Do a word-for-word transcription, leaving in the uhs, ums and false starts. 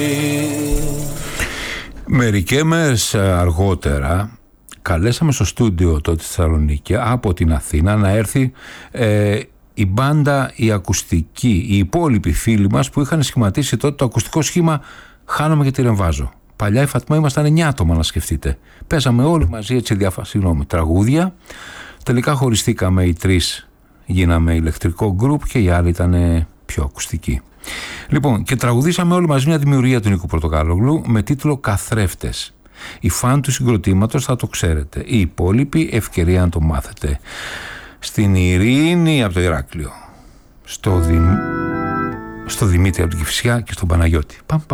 Μερικές μέρες αργότερα καλέσαμε στο στούντιο τότε στη Θεσσαλονίκη από την Αθήνα να έρθει ε, η μπάντα, η ακουστική, οι υπόλοιποι φίλοι μας που είχαν σχηματίσει τότε το ακουστικό σχήμα Χάνομαι και τη Ρεμβάζω. Παλιά η Φατμά ήμασταν εννιά άτομα, να σκεφτείτε. Παίζαμε όλοι μαζί έτσι διάφορα συγγνώμη, τραγούδια. Τελικά χωριστήκαμε οι τρεις, γίναμε ηλεκτρικό γκρουπ και οι άλλοι ήταν πιο ακουστικοί. Λοιπόν, και τραγουδήσαμε όλοι μαζί μια δημιουργία του Νίκου Πορτοκάλογλου με τίτλο Καθρέφτες. Οι φαν του συγκροτήματος θα το ξέρετε. Οι υπόλοιποι ευκαιρία να το μάθετε. Στην Ειρήνη από το Ηράκλειο, στο, Δη... στο Δημήτρη από την Κηφισιά και στον Παναγιώτη. Παμ, παμ.